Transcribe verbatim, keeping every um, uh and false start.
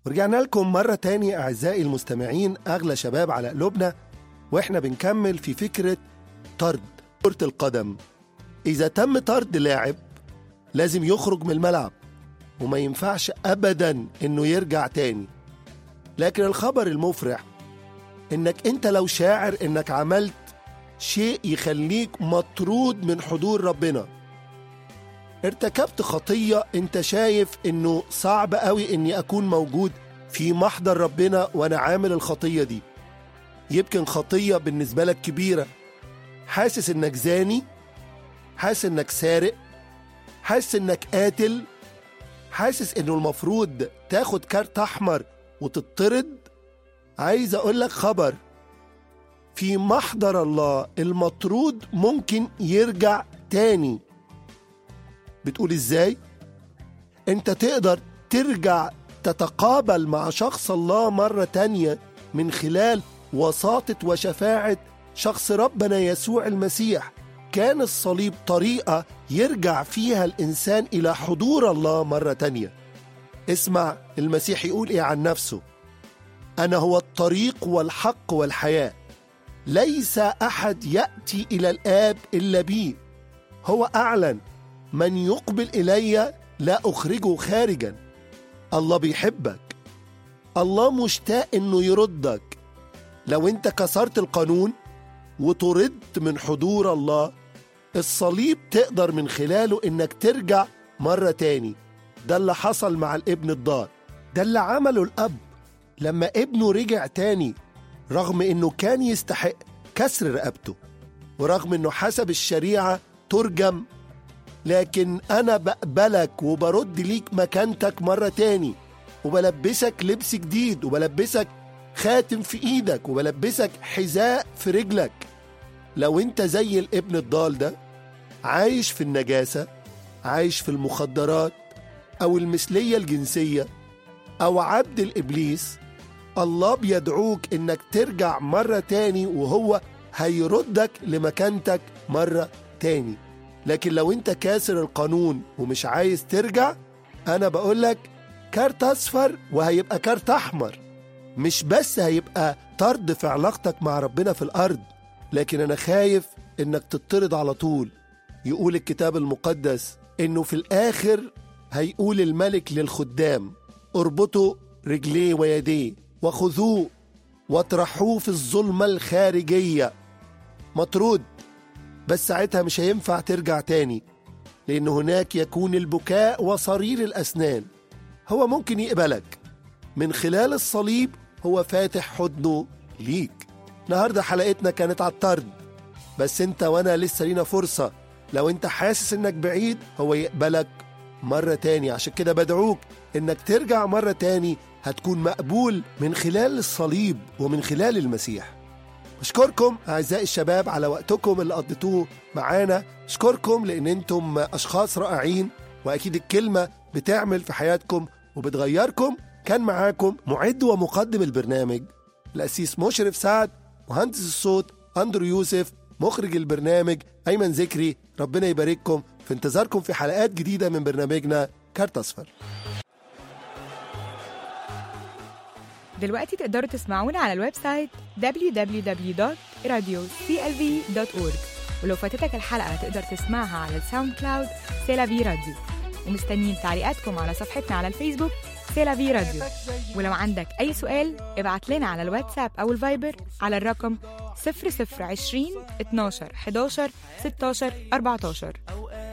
ورجعنا لكم مرة تاني أعزائي المستمعين، أغلى شباب على قلوبنا، وإحنا بنكمل في فكرة طرد كرة القدم. إذا تم طرد لاعب لازم يخرج من الملعب وما ينفعش أبداً إنه يرجع تاني. لكن الخبر المفرح إنك أنت لو شاعر إنك عملت شيء يخليك مطرود من حضور ربنا، ارتكبت خطية انت شايف انه صعب قوي اني اكون موجود في محضر ربنا وانا عامل الخطية دي، يمكن خطية بالنسبة لك كبيرة، حاسس انك زاني، حاسس انك سارق، حاسس انك قاتل، حاسس انه المفروض تاخد كارت احمر وتطرد. عايز اقول لك خبر، في محضر الله المطرود ممكن يرجع تاني. بتقول ازاي؟ انت تقدر ترجع تتقابل مع شخص الله مرة تانية من خلال وساطة وشفاعة شخص ربنا يسوع المسيح. كان الصليب طريقة يرجع فيها الإنسان إلى حضور الله مرة تانية. اسمع المسيح يقول إيه عن نفسه: أنا هو الطريق والحق والحياة، ليس أحد يأتي إلى الآب إلا بي. هو أعلن: من يقبل إلي لا أخرجه خارجا. الله بيحبك، الله مشتاق إنه يردك. لو أنت كسرت القانون وطردت من حضور الله، الصليب تقدر من خلاله إنك ترجع مرة تاني. ده اللي حصل مع الابن الضال، ده اللي عمله الأب لما ابنه رجع تاني، رغم إنه كان يستحق كسر رقبته، ورغم إنه حسب الشريعة ترجم، لكن أنا بقبلك وبرد ليك مكانتك مرة تاني، وبلبسك لبس جديد، وبلبسك خاتم في إيدك، وبلبسك حذاء في رجلك. لو أنت زي الابن الضال ده عايش في النجاسة، عايش في المخدرات أو المثلية الجنسية أو عبد الإبليس، الله بيدعوك إنك ترجع مرة تاني، وهو هيردك لمكانتك مرة تاني. لكن لو انت كاسر القانون ومش عايز ترجع، انا بقولك كارت اصفر وهيبقى كارت احمر. مش بس هيبقى طرد في علاقتك مع ربنا في الارض، لكن انا خايف انك تطرد على طول. يقول الكتاب المقدس انه في الاخر هيقول الملك للخدام: اربطوا رجليه ويديه وخذوه واطرحوه في الظلمة الخارجية. مطرود، بس ساعتها مش هينفع ترجع تاني، لأن هناك يكون البكاء وصرير الأسنان. هو ممكن يقبلك من خلال الصليب، هو فاتح حضنه ليك. النهاردة حلقتنا كانت على الطرد، بس انت وانا لسه لينا فرصة. لو انت حاسس انك بعيد، هو يقبلك مرة تاني. عشان كده بدعوك انك ترجع مرة تاني، هتكون مقبول من خلال الصليب ومن خلال المسيح. أشكركم أعزائي الشباب على وقتكم اللي قضيتوه معانا. أشكركم لأن أنتم أشخاص رائعين، وأكيد الكلمة بتعمل في حياتكم وبتغيركم. كان معاكم معد ومقدم البرنامج الأسيس مشرف سعد، مهندس الصوت أندرو يوسف، مخرج البرنامج أيمن ذكري. ربنا يبارككم في انتظاركم في حلقات جديدة من برنامجنا كارت أصفر. دلوقتي تقدروا تسمعونا على الويب سايت دبليو دبليو دبليو دوت راديو سي ال في دوت أورج، ولو فاتتك الحلقة تقدر تسمعها على الساوند كلاود سيلافي راديو. ومستنيين تعليقاتكم على صفحتنا على الفيسبوك سيلافي راديو. ولو عندك أي سؤال ابعت لنا على الواتساب أو الفايبر على الرقم صفر صفر عشرين اتناشر حداشر ستاشر أربعتاشر.